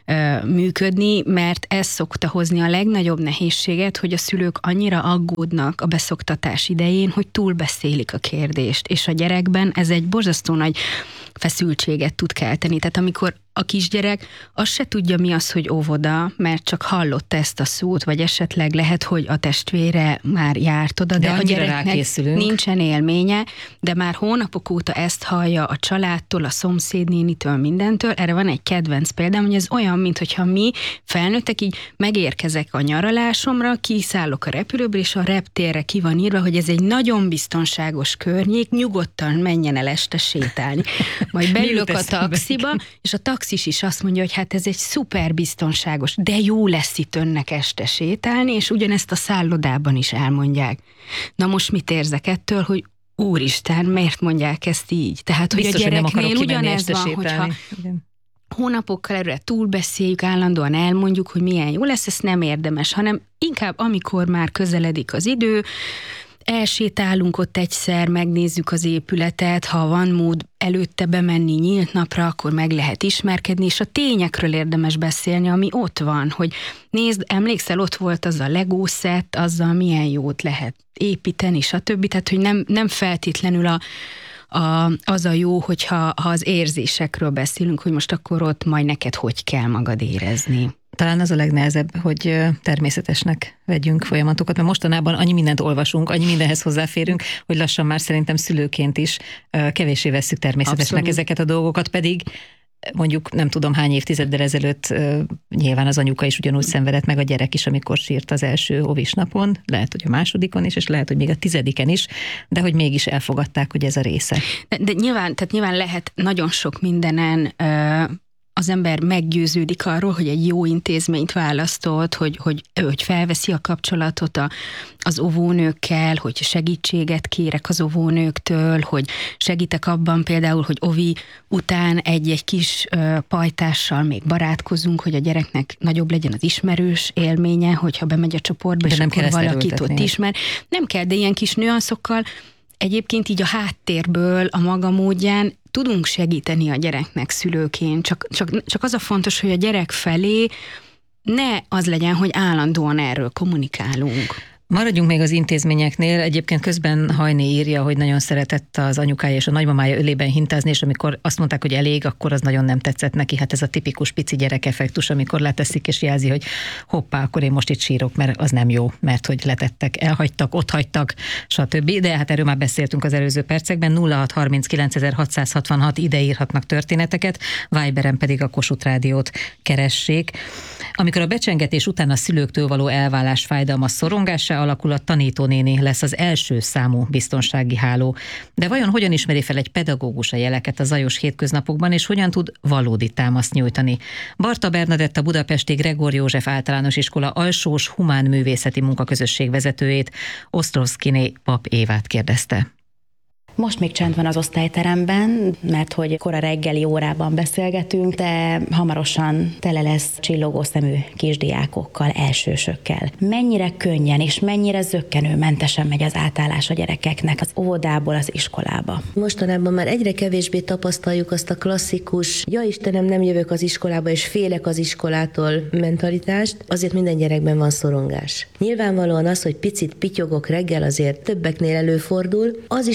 [SPEAKER 8] működni, mert ez szokta hozni a legnagyobb nehézséget, hogy a szülők annyira aggódnak a beszoktatás idején, hogy túlbeszélik a kérdést, és a gyerekben ez egy borzasztó nagy feszültséget tud kelteni. Tehát amikor a kisgyerek azt se tudja, mi az, hogy óvoda, mert csak hallotta ezt a szót, vagy esetleg lehet, hogy a testvére már járt oda, de a gyereknek nincsen élménye, de már hónapok óta ezt hallja a családtól, a szomszédnénitől, mindentől. Erre van egy kedvenc példám, hogy ez olyan, mintha mi felnőttek így megérkezek a nyaralásomra, kiszállok a repülőből, és a reptérre ki van írva, hogy ez egy nagyon biztonságos környék, nyugodtan menjen el este sétálni. Majd beülök a taxiba, és a taxis is azt mondja, hogy hát ez egy szuper biztonságos, de jó lesz itt önnek este sétálni, és ugyanezt a szállodában is elmondják. Na most mit érzek ettől, hogy úristen, miért mondják ezt így? Tehát, hogy biztos, a gyereknél ugyanez van, hogyha hónapokkal előre túlbeszéljük, állandóan elmondjuk, hogy milyen jó lesz, ez nem érdemes, hanem inkább amikor már közeledik az idő, elsétálunk ott egyszer, megnézzük az épületet, ha van mód előtte bemenni nyílt napra, akkor meg lehet ismerkedni, és a tényekről érdemes beszélni, ami ott van, hogy nézd, emlékszel, ott volt az a Lego set, azzal milyen jót lehet építeni, stb. Tehát, hogy nem feltétlenül az a jó, hogyha az érzésekről beszélünk, hogy most akkor ott majd neked hogy kell magad érezni.
[SPEAKER 5] Talán az a legnehezebb, hogy természetesnek vegyünk folyamatokat, mert mostanában annyi mindent olvasunk, annyi mindenhez hozzáférünk, hogy lassan már szerintem szülőként is kevéssé vesszük természetesnek Abszolút. Ezeket a dolgokat, pedig mondjuk nem tudom hány évtizeddel ezelőtt nyilván az anyuka is ugyanúgy szenvedett, meg a gyerek is, amikor sírt az első óvis napon, lehet, hogy a másodikon is, és lehet, hogy még a 10. is, de hogy mégis elfogadták, hogy ez a része.
[SPEAKER 8] De nyilván lehet nagyon sok mindenen az ember meggyőződik arról, hogy egy jó intézményt választott, hogy felveszi a kapcsolatot az óvónőkkel, hogy segítséget kérek az óvónőktől, hogy segítek abban például, hogy óvi után egy kis pajtással még barátkozunk, hogy a gyereknek nagyobb legyen az ismerős élménye, hogyha bemegy a csoportba, és akkor valakit ott ismer. Nem kell, de ilyen kis nüanszokkal egyébként így a háttérből, a maga módján tudunk segíteni a gyereknek szülőként, csak az a fontos, hogy a gyerek felé ne az legyen, hogy állandóan erről kommunikálunk.
[SPEAKER 5] Maradjunk még az intézményeknél. Egyébként közben Hajné írja, hogy nagyon szeretett az anyukája és a nagymamája ölében hintázni, és amikor azt mondták, hogy elég, akkor az nagyon nem tetszett neki. Hát ez a tipikus pici gyerek effektus, amikor leteszik és jelzi, hogy hoppá, akkor én most itt sírok, mert az nem jó, mert hogy letettek, elhagytak, otthagytak, stb. De hát erről már beszéltünk az előző percekben. 0639.666 ide írhatnak történeteket, Viberen pedig a Kossuth Rádiót keressék. Amikor a becsengetés után a szülőktől való elválás fájdalma szorongássá alakul, a tanítónéni lesz az első számú biztonsági háló. De vajon hogyan ismeri fel egy pedagógus a jeleket a zajos hétköznapokban, és hogyan tud valódi támaszt nyújtani? Barta Bernadett, a budapesti Gregor József Általános Iskola alsós humán művészeti munkaközösség vezetőjét, Osztrowszkiné Pap Évát kérdezte.
[SPEAKER 12] Most még csend van az osztályteremben, mert hogy kora reggeli órában beszélgetünk, de hamarosan tele lesz csillogó szemű kisdiákokkal, elsősökkel. Mennyire könnyen és mennyire zökkenőmentesen megy az átállás a gyerekeknek az óvodából az iskolába?
[SPEAKER 13] Mostanában már egyre kevésbé tapasztaljuk azt a klasszikus, ja Istenem, nem jövök az iskolába és félek az iskolától mentalitást, azért minden gyerekben van szorongás. Nyilvánvalóan az, hogy picit pityogok reggel, azért többeknél előfordul, az is nagy segítség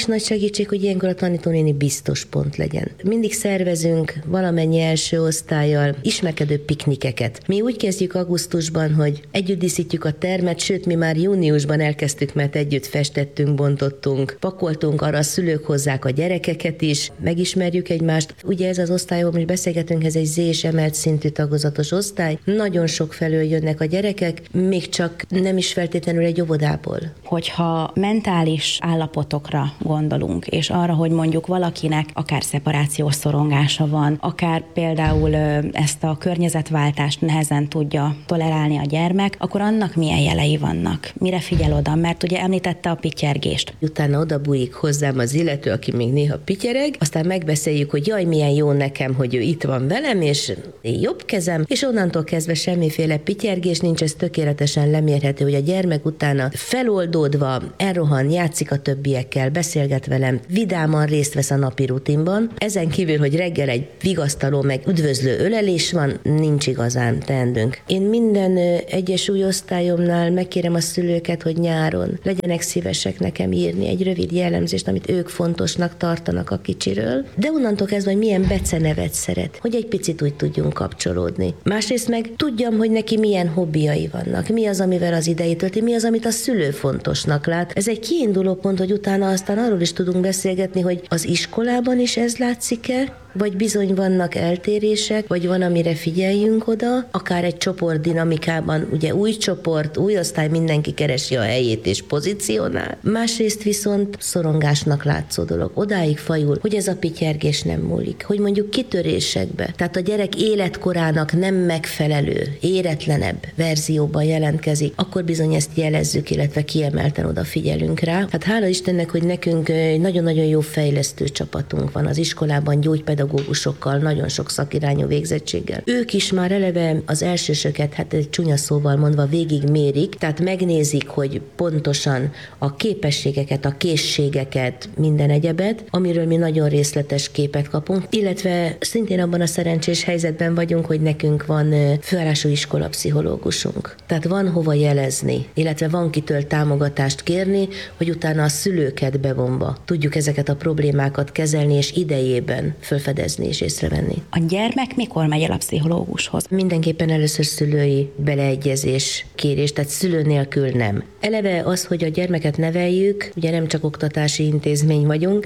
[SPEAKER 13] segítség, hogy ilyenkor a tanítónéni biztos pont legyen. Mindig szervezünk valamennyi első osztállyal ismerkedő piknikeket. Mi úgy kezdjük augusztusban, hogy együtt díszítjük a termet, sőt, mi már júniusban elkezdtük, mert együtt festettünk, bontottunk, pakoltunk, arra a szülők hozzák a gyerekeket is, megismerjük egymást. Ugye ez az osztály, ahol most beszélgetünk, ez egy Z és emelt szintű tagozatos osztály. Nagyon sok felől jönnek a gyerekek, még csak nem is feltétlenül egy óvodából.
[SPEAKER 12] Hogyha mentális állapotokra gondolunk, és arra, hogy mondjuk valakinek akár szeparációs szorongása van, akár például ezt a környezetváltást nehezen tudja tolerálni a gyermek, akkor annak milyen jelei vannak? Mire figyel oda? Mert ugye említette a pityergést.
[SPEAKER 13] Utána odabújik hozzám az illető, aki még néha pityereg, aztán megbeszéljük, hogy jaj, milyen jó nekem, hogy ő itt van velem, és én jobb kezem, és onnantól kezdve semmiféle pityergés nincs, ez tökéletesen lemérhető, hogy a gyermek utána feloldódva elrohan, játszik a többiekkel, beszélget velem, vidáman részt vesz a napi rutinban. Ezen kívül, hogy reggel egy vigasztaló, meg üdvözlő ölelés van, nincs igazán teendőnk. Én minden egyes új osztályomnál megkérem a szülőket, hogy nyáron legyenek szívesek nekem írni egy rövid jellemzést, amit ők fontosnak tartanak a kicsiről, de onnantól kezdve, hogy milyen becenevet szeret, hogy egy picit úgy tudjunk kapcsolódni. Másrészt meg tudjam, hogy neki milyen hobbiai vannak, mi az, amivel az idejét tölti, mi az, amit a szülő fontosnak lát. Ez egy kiinduló pont, hogy utána aztán arról is tudunk beszélgetni, hogy az iskolában is ez látszik-e, vagy bizony vannak eltérések, vagy van, amire figyeljünk oda, akár egy csoport dinamikában, ugye új csoport, új osztály, mindenki keresi a helyét és pozícionál. Másrészt viszont szorongásnak látszó dolog. Odáig fajul, hogy ez a pityergés nem múlik, hogy mondjuk kitörésekbe, tehát a gyerek életkorának nem megfelelő, éretlenebb verzióban jelentkezik, akkor bizony ezt jelezzük, illetve kiemelten odafigyelünk rá. Hát hála Istennek, hogy nekünk nagyon-nagyon jó fejlesztő csapatunk van az iskolában, gyógypedagógusokkal, nagyon sok szakirányú végzettséggel. Ők is már eleve az elsősöket, hát egy csúnya szóval mondva végigmérik, tehát megnézik, hogy pontosan a képességeket, a készségeket, minden egyebet, amiről mi nagyon részletes képet kapunk, illetve szintén abban a szerencsés helyzetben vagyunk, hogy nekünk van főállású iskolapszichológusunk. Tehát van hova jelezni, illetve van kitől támogatást kérni, hogy utána a szülőket bevonva tudjuk ezeket a problémákat kezelni, és idejében felfedezni és észrevenni.
[SPEAKER 12] A gyermek mikor megy el a pszichológushoz?
[SPEAKER 13] Mindenképpen először szülői beleegyezés kérés, tehát szülő nélkül nem. Eleve az, hogy a gyermeket neveljük, ugye nem csak oktatási intézmény vagyunk,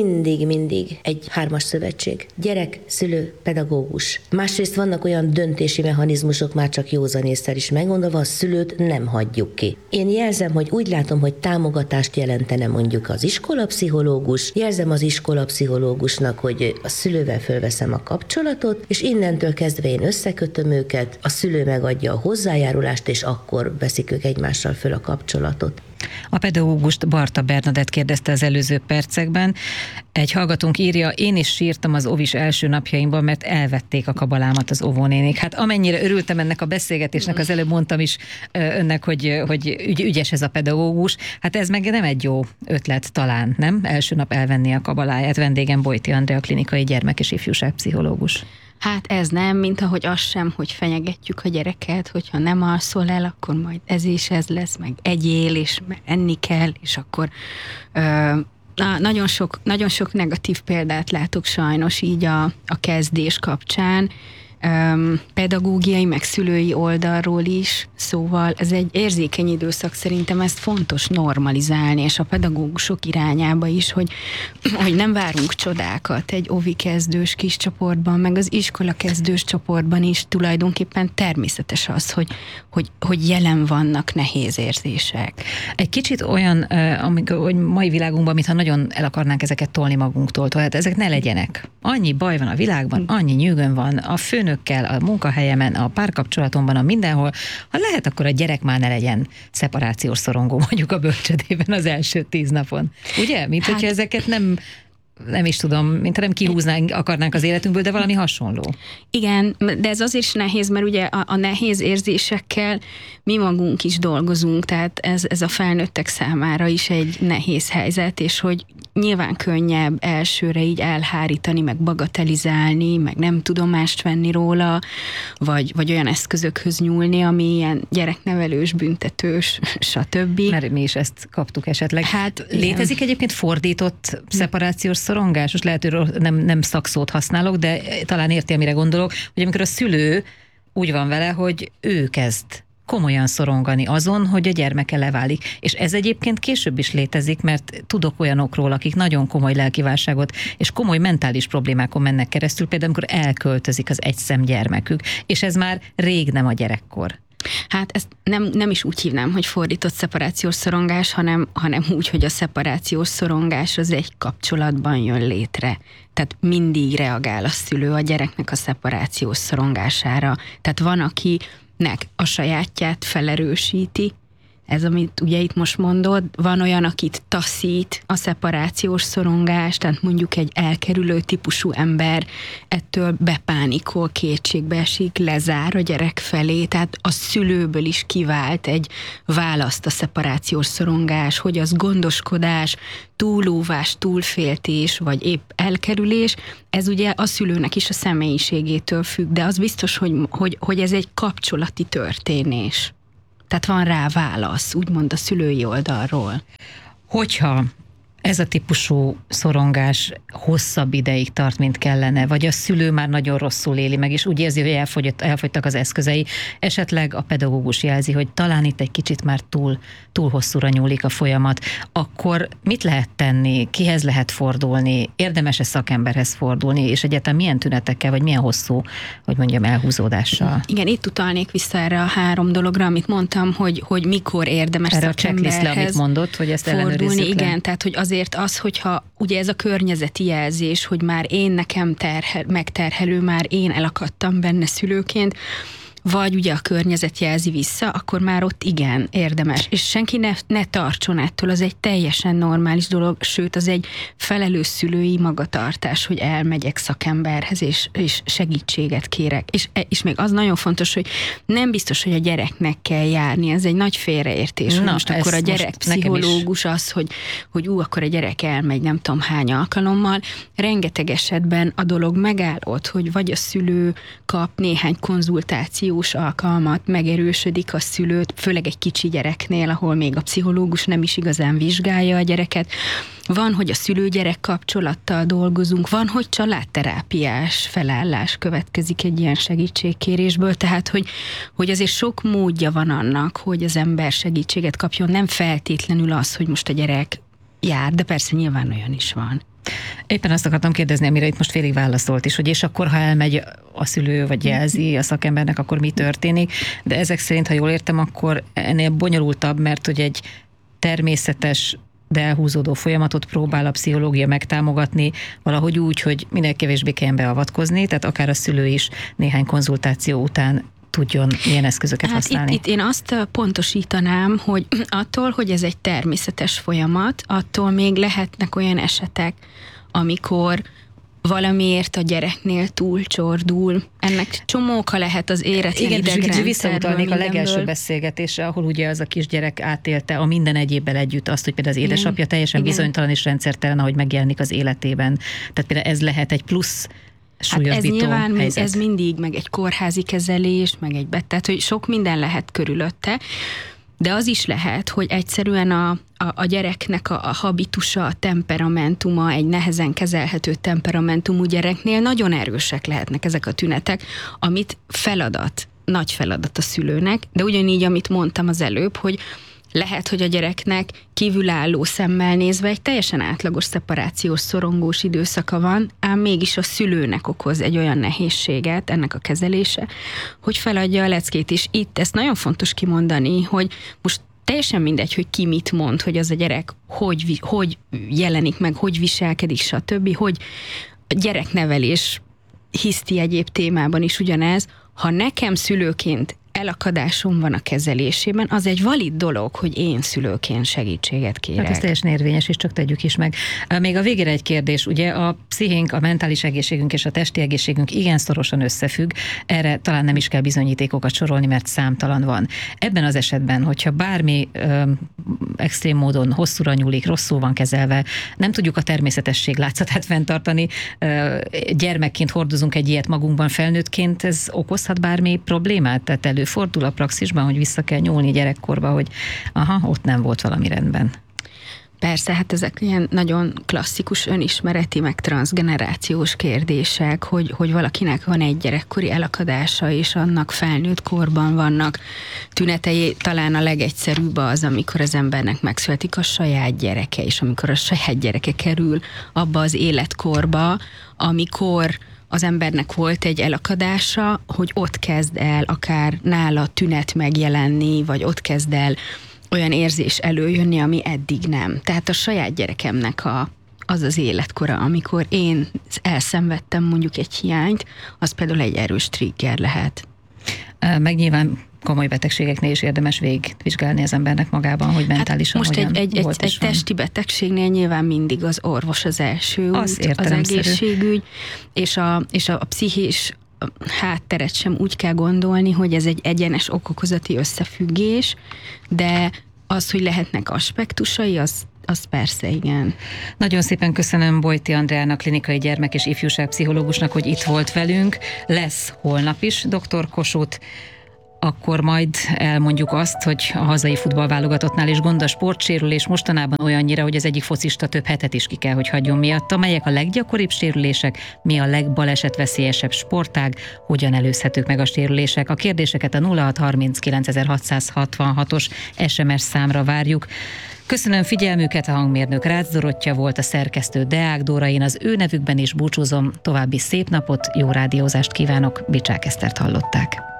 [SPEAKER 13] mindig egy 3-as szövetség. Gyerek, szülő, pedagógus. Másrészt vannak olyan döntési mechanizmusok, már csak józanésszel is meggondolva, a szülőt nem hagyjuk ki. Én jelzem, hogy úgy látom, hogy támogatást jelentene mondjuk az iskolapszichológus, jelzem az iskolapszichológusnak, hogy a szülővel fölveszem a kapcsolatot, és innentől kezdve én összekötöm őket, a szülő megadja a hozzájárulást, és akkor veszik ők egymással föl a kapcsolatot.
[SPEAKER 3] A pedagógust Barta Bernadett kérdezte az előző percekben. Egy hallgatónk írja, én is sírtam az óvis első napjaimban, mert elvették a kabalámat az óvónénik. Hát amennyire örültem ennek a beszélgetésnek, az előbb mondtam is önnek, hogy ügyes ez a pedagógus. Hát ez meg nem egy jó ötlet talán, nem? Első nap elvenni a kabaláját. Vendégem Bojti Andrea, klinikai gyermek- és ifjúságpszichológus.
[SPEAKER 8] Hát ez nem, mint ahogy az sem, hogy fenyegetjük a gyereket, hogyha nem alszol el, akkor majd ez is ez lesz, meg egyél, és enni kell, és akkor nagyon sok negatív példát látok sajnos így a kezdés kapcsán, pedagógiai, meg szülői oldalról is, szóval ez egy érzékeny időszak, szerintem ezt fontos normalizálni, és a pedagógusok irányába is, hogy nem várunk csodákat egy óvi kezdős kis csoportban, meg az iskola kezdős csoportban is tulajdonképpen természetes az, hogy jelen vannak nehéz érzések.
[SPEAKER 3] Egy kicsit olyan, hogy mai világunkban, mintha nagyon el akarnánk ezeket tolni magunktól, tehát ezek ne legyenek. Annyi baj van a világban, annyi nyűgön van, a főnökkel, a munkahelyemen, a párkapcsolatomban, a mindenhol. Ha lehet, akkor a gyerek már ne legyen szeparációs szorongó mondjuk a bölcsödében az első 10 napon. Ugye? Mint hogyha ezeket nem is tudom, mintha nem kihúznánk, akarnánk az életünkből, de valami hasonló.
[SPEAKER 8] Igen, de ez azért is nehéz, mert ugye a nehéz érzésekkel mi magunk is dolgozunk, tehát ez a felnőttek számára is egy nehéz helyzet, és hogy nyilván könnyebb elsőre így elhárítani, meg bagatelizálni, meg nem tudomást venni róla, vagy olyan eszközökhöz nyúlni, ami ilyen gyereknevelős, büntetős, stb.
[SPEAKER 3] Mert mi is ezt kaptuk esetleg.
[SPEAKER 8] Hát
[SPEAKER 3] létezik egyébként fordított szeparációs szorongás? Most lehet, hogy nem szakszót használok, de talán érti, amire gondolok, hogy amikor a szülő úgy van vele, hogy ő kezd komolyan szorongani azon, hogy a gyermeke leválik. És ez egyébként később is létezik, mert tudok olyanokról, akik nagyon komoly lelkiválságot és komoly mentális problémákon mennek keresztül, például amikor elköltözik az egyszem gyermekük, és ez már rég nem a gyerekkor.
[SPEAKER 8] Hát ezt nem is úgy hívnám, hogy fordított szeparációs szorongás, hanem úgy, hogy a szeparációs szorongás az egy kapcsolatban jön létre. Tehát mindig reagál a szülő a gyereknek a szeparációs szorongására. Tehát van, akinek a sajátját felerősíti, ez, amit ugye itt most mondod, van olyan, akit taszít a szeparációs szorongás, tehát mondjuk egy elkerülő típusú ember ettől bepánikol, kétségbe esik, lezár a gyerek felé, tehát a szülőből is kivált egy választ a szeparációs szorongás, hogy az gondoskodás, túlóvás, túlféltés, vagy épp elkerülés, ez ugye a szülőnek is a személyiségétől függ, de az biztos, hogy ez egy kapcsolati történés. Tehát van rá válasz, úgymond a szülői oldalról.
[SPEAKER 3] Hogyha ez a típusú szorongás hosszabb ideig tart, mint kellene, vagy a szülő már nagyon rosszul éli meg, és úgy érzi, hogy elfogytak az eszközei, esetleg a pedagógus jelzi, hogy talán itt egy kicsit már túl hosszúra nyúlik a folyamat, akkor mit lehet tenni, kihez lehet fordulni, érdemes-e szakemberhez fordulni, és egyáltalán milyen tünetekkel, vagy milyen hosszú, hogy mondjam, elhúzódással?
[SPEAKER 8] Igen, itt utalnék vissza erre a 3 dologra, amit mondtam, hogy mikor érdemes
[SPEAKER 3] erre
[SPEAKER 8] szakemberhez
[SPEAKER 3] a checklistre, amit mondott, hogy ezt ellenőrizzük le.
[SPEAKER 8] Igen, tehát hogy azért az, hogyha ugye ez a környezeti jelzés, hogy már nekem megterhelő, már én elakadtam benne szülőként, vagy ugye a környezet jelzi vissza, akkor már ott igen, érdemes. És senki ne tartson ettől, az egy teljesen normális dolog, sőt, az egy felelős szülői magatartás, hogy elmegyek szakemberhez, és segítséget kérek. És még az nagyon fontos, hogy nem biztos, hogy a gyereknek kell járni, ez egy nagy félreértés. Most akkor a gyerekpszichológus az, hogy akkor a gyerek elmegy nem tudom hány alkalommal. Rengeteg esetben a dolog megáll ott, hogy vagy a szülő kap néhány konzultációt, alkalmat, megerősödik a szülőt, főleg egy kicsi gyereknél, ahol még a pszichológus nem is igazán vizsgálja a gyereket. Van, hogy a szülő-gyerek kapcsolattal dolgozunk, van, hogy családterápiás felállás következik egy ilyen segítségkérésből, tehát, hogy azért sok módja van annak, hogy az ember segítséget kapjon, nem feltétlenül az, hogy most a gyerek jár, de persze nyilván olyan is van.
[SPEAKER 3] Éppen azt akartam kérdezni, amire itt most félig válaszolt is, hogy és akkor, ha elmegy a szülő, vagy jelzi a szakembernek, akkor mi történik, de ezek szerint, ha jól értem, akkor ennél bonyolultabb, mert hogy egy természetes, de elhúzódó folyamatot próbál a pszichológia megtámogatni, valahogy úgy, hogy minél kevésbé kelljen beavatkozni, tehát akár a szülő is néhány konzultáció után tudjon ilyen eszközöket használni.
[SPEAKER 8] Itt én azt pontosítanám, hogy attól, hogy ez egy természetes folyamat, attól még lehetnek olyan esetek, amikor valamiért a gyereknél túlcsordul. Ennek csomó oka lehet az éretlen idegrendszerből.
[SPEAKER 3] Igen, visszautalnék a legelső beszélgetésre, ahol ugye az a kisgyerek átélte a minden egyébbel együtt azt, hogy például az édesapja teljesen bizonytalan és rendszertelen, ahogy megjelenik az életében. Tehát például ez lehet egy plusz súlyosbító helyzet.
[SPEAKER 8] Ez mindig, meg egy kórházi kezelés, meg egy tehát hogy sok minden lehet körülötte, de az is lehet, hogy egyszerűen a gyereknek a habitusa, a temperamentuma, egy nehezen kezelhető temperamentumú gyereknél nagyon erősek lehetnek ezek a tünetek, amit nagy feladat a szülőnek, de ugyanígy, amit mondtam az előbb, hogy lehet, hogy a gyereknek kívülálló szemmel nézve egy teljesen átlagos szeparációs szorongós időszaka van, ám mégis a szülőnek okoz egy olyan nehézséget ennek a kezelése, hogy feladja a leckét. És itt ezt nagyon fontos kimondani, hogy most teljesen mindegy, hogy ki mit mond, hogy az a gyerek hogy jelenik meg, hogy viselkedik, stb., hogy a gyereknevelés hiszti egyéb témában is ugyanez, ha nekem szülőként elakadásom van a kezelésében, az egy valid dolog, hogy én szülőként segítséget kérek.
[SPEAKER 5] Hát ez teljesen érvényes, és csak tegyük is meg. Még a végére egy kérdés, ugye a pszichénk, a mentális egészségünk és a testi egészségünk igen szorosan összefügg, erre talán nem is kell bizonyítékokat sorolni, mert számtalan van. Ebben az esetben, hogyha bármi extrém módon hosszúra nyúlik, rosszul van kezelve, nem tudjuk a természetesség látszatát fenntartani, gyermekként hordozunk egy ilyet magunkban, felnőttként ez okozhat bármi problémát? Tehát előfordul a praxisban, hogy vissza kell nyúlni gyerekkorba, hogy ott nem volt valami rendben.
[SPEAKER 8] Persze, hát ezek ilyen nagyon klasszikus önismereti, meg transzgenerációs kérdések, hogy valakinek van egy gyerekkori elakadása, és annak felnőtt korban vannak tünetei. Talán a legegyszerűbb az, amikor az embernek megszületik a saját gyereke, és amikor a saját gyereke kerül abba az életkorba, amikor az embernek volt egy elakadása, hogy ott kezd el akár nála tünet megjelenni, vagy ott kezd el olyan érzés előjönni, ami eddig nem. Tehát a saját gyerekemnek az életkora, amikor én elszenvedtem mondjuk egy hiányt, az például egy erős trigger lehet.
[SPEAKER 5] Meg nyilván komoly betegségeknél is érdemes végigvizsgálni az embernek magában, hogy mentálisan
[SPEAKER 8] hát most
[SPEAKER 5] hogyan volt
[SPEAKER 8] egy testi betegségnél nyilván mindig az orvos az első út, az egészségügy, és a pszichés hátteret sem úgy kell gondolni, hogy ez egy egyenes okokozati összefüggés, de az, hogy lehetnek aspektusai, az persze igen.
[SPEAKER 5] Nagyon szépen köszönöm Bojti Andreának, klinikai gyermek- és ifjúságpszichológusnak, hogy itt volt velünk. Lesz holnap is Dr. Kossuth, akkor majd elmondjuk azt, hogy a hazai futballválogatottnál is gond a sportsérülés mostanában olyannyira, hogy az egyik focista több hetet is ki kell, hogy hagyjon miatta. Melyek a leggyakoribb sérülések, mi a legbalesetveszélyesebb sportág, hogyan előzhetők meg a sérülések. A kérdéseket a 0630 os SMS számra várjuk. Köszönöm figyelmüket, a hangmérnök Rácz Dorottya volt, a szerkesztő Deák Dóra, én az ő nevükben is búcsúzom, további szép napot, jó rádiózást kívánok, Bicsák Esztert hallották.